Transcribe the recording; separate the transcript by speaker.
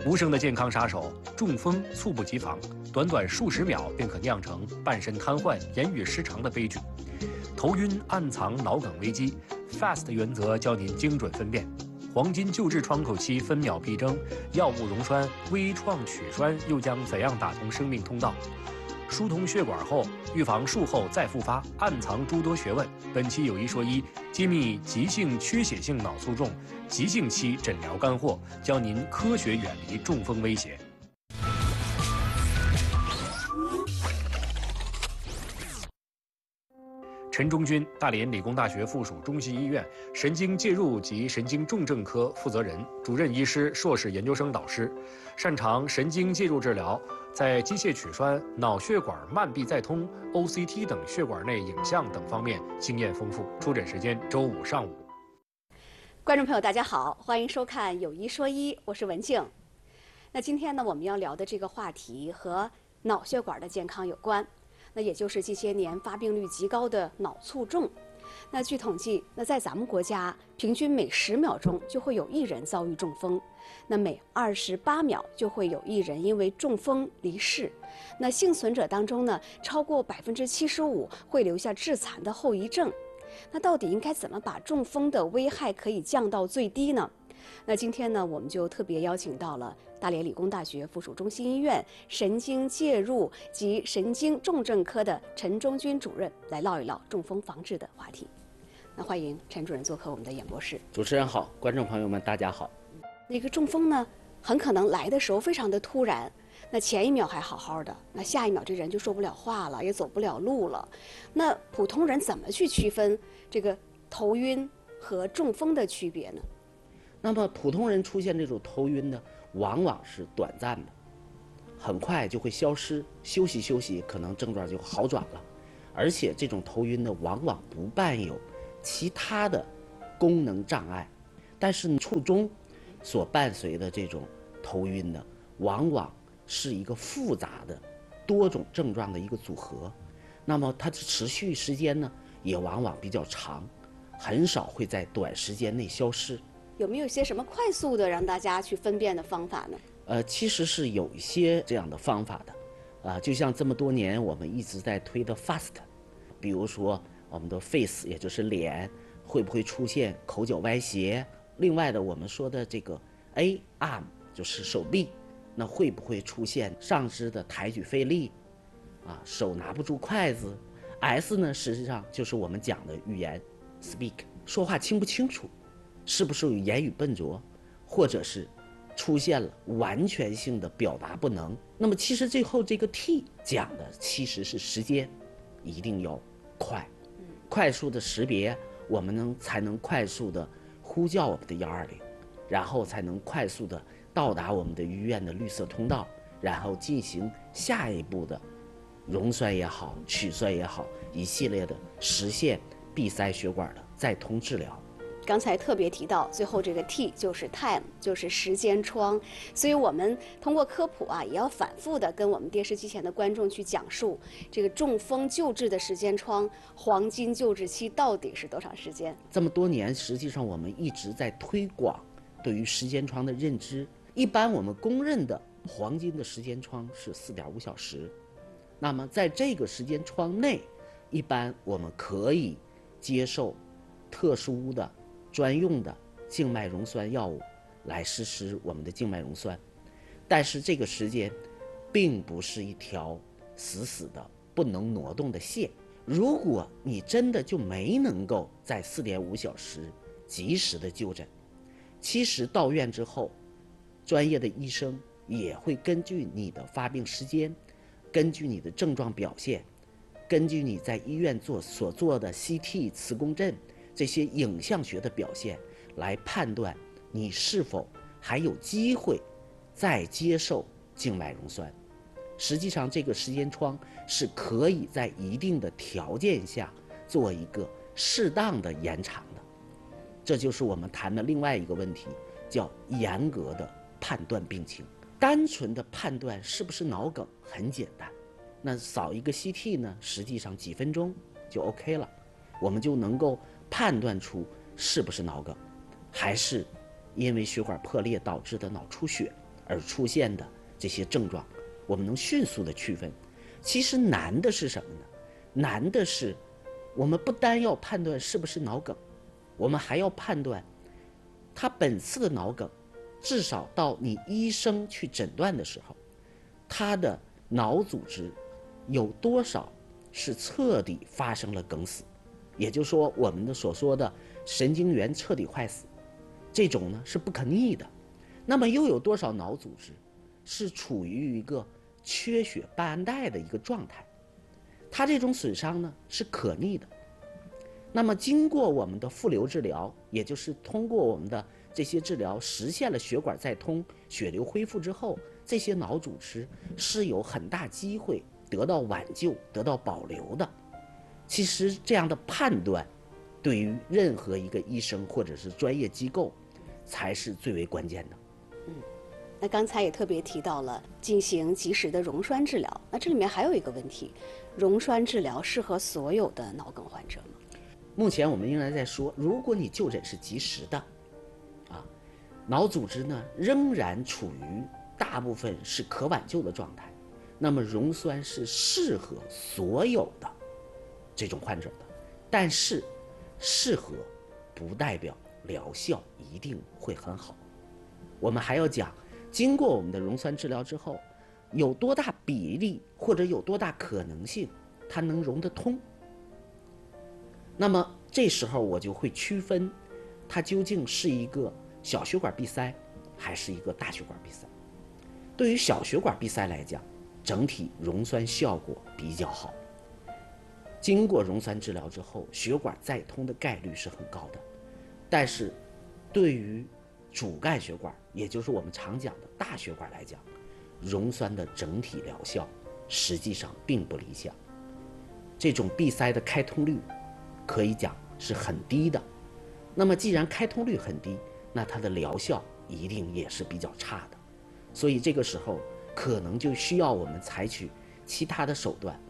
Speaker 1: 无声的健康杀手，中风猝不及防，短短数十秒便可酿成半身瘫痪、言语失常的悲剧。头晕暗藏脑梗危机 ，FAST 原则教您精准分辨。黄金救治窗口期分秒必争，药物溶栓、微创取栓又将怎样打通生命通道？疏通血管后，预防术后再复发，暗藏诸多学问。本期有一说一，揭秘急性缺血性脑卒中急性期诊疗干货，教您科学远离中风威胁。陈忠军，大连理工大学附属中心医院神经介入及神经重症科负责人、主任医师、硕士研究生导师，擅长神经介入治疗，在机械取栓、脑血管慢闭再通、OCT 等血管内影像等方面经验丰富。出诊时间周五上午。
Speaker 2: 观众朋友，大家好，欢迎收看《有一说一》，我是文静。那今天呢，我们要聊的这个话题和脑血管的健康有关。那也就是近些年发病率极高的脑卒中。那据统计，那在咱们国家，平均每10秒钟就会有1人遭遇中风，那每28秒就会有1人因为中风离世。那幸存者当中呢，超过75%会留下致残的后遗症。那到底应该怎么把中风的危害可以降到最低呢？那今天呢，我们就特别邀请到了大连理工大学附属中心医院神经介入及神经重症科的陈忠军主任来唠一唠中风防治的话题。那欢迎陈主任做客我们的演播室。
Speaker 3: 主持人好，观众朋友们大家好。
Speaker 2: 那个中风呢，很可能来的时候非常的突然，那前一秒还好好的，那下一秒这人就说不了话了，也走不了路了。那普通人怎么去区分这个头晕和中风的区别呢？
Speaker 3: 那么普通人出现这种头晕呢，往往是短暂的，很快就会消失，休息休息，可能症状就好转了。而且这种头晕呢，往往不伴有其他的功能障碍，但是卒中所伴随的这种头晕呢，往往是一个复杂的多种症状的一个组合。那么它的持续时间呢，也往往比较长，很少会在短时间内消失。
Speaker 2: 有没有一些什么快速的让大家去分辨的方法呢？
Speaker 3: 其实是有一些这样的方法的，就像这么多年我们一直在推的 FAST， 比如说我们的 face， 也就是脸，会不会出现口角歪斜？另外的我们说的这个 arm， 就是手臂，那会不会出现上肢的抬举费力？手拿不住筷子。S 呢，实际上就是我们讲的语言 speak， 说话清不清楚？是不是有言语笨拙，或者是出现了完全性的表达不能？那么其实最后这个 T 讲的其实是时间，一定要快，快速的识别，我们才能快速的呼叫我们的120，然后才能快速的到达我们的医院的绿色通道，然后进行下一步的溶栓也好，取栓也好，一系列的实现闭塞血管的再通治疗。
Speaker 2: 刚才特别提到，最后这个 T 就是 time， 就是时间窗。所以我们通过科普也要反复的跟我们电视机前的观众去讲述这个中风救治的时间窗，黄金救治期到底是多长时间？
Speaker 3: 这么多年，实际上我们一直在推广对于时间窗的认知。一般我们公认的黄金的时间窗是4.5小时。那么在这个时间窗内，一般我们可以接受特殊的专用的静脉溶栓药物来实施我们的静脉溶栓，但是这个时间并不是一条死死的不能挪动的线。如果你真的就没能够在4.5小时及时的就诊，其实到院之后，专业的医生也会根据你的发病时间，根据你的症状表现，根据你在医院所做的 CT 磁共振这些影像学的表现来判断你是否还有机会再接受静脉溶栓。实际上这个时间窗是可以在一定的条件下做一个适当的延长的。这就是我们谈的另外一个问题，叫严格的判断病情。单纯的判断是不是脑梗很简单，那扫一个 CT 呢，实际上几分钟就 OK 了，我们就能够判断出是不是脑梗，还是因为血管破裂导致的脑出血， 而出现的这些症状，我们能迅速的区分。其实难的是什么呢？难的是我们不单要判断是不是脑梗，我们还要判断他本次的脑梗，至少到你医生去诊断的时候，他的脑组织有多少是彻底发生了梗死，也就是说我们的所说的神经元彻底坏死，这种呢是不可逆的。那么又有多少脑组织是处于一个缺血半胺带的一个状态，它这种损伤呢是可逆的。那么经过我们的复流治疗，也就是通过我们的这些治疗实现了血管再通、血流恢复之后，这些脑组织是有很大机会得到挽救、得到保留的。其实这样的判断对于任何一个医生或者是专业机构才是最为关键的。
Speaker 2: 那刚才也特别提到了进行及时的溶栓治疗，那这里面还有一个问题，溶栓治疗适合所有的脑梗患者吗？
Speaker 3: 目前我们仍然在说，如果你就诊是及时的，脑组织呢仍然处于大部分是可挽救的状态，那么溶栓是适合所有的这种患者的。但是适合不代表疗效一定会很好。我们还要讲，经过我们的溶栓治疗之后，有多大比例或者有多大可能性它能溶得通。那么这时候我就会区分它究竟是一个小血管闭塞还是一个大血管闭塞。对于小血管闭塞来讲，整体溶栓效果比较好，经过溶栓治疗之后，血管再通的概率是很高的。但是对于主干血管，也就是我们常讲的大血管来讲，溶栓的整体疗效实际上并不理想。这种闭塞的开通率可以讲是很低的。那么既然开通率很低，那它的疗效一定也是比较差的。所以这个时候可能就需要我们采取其他的手段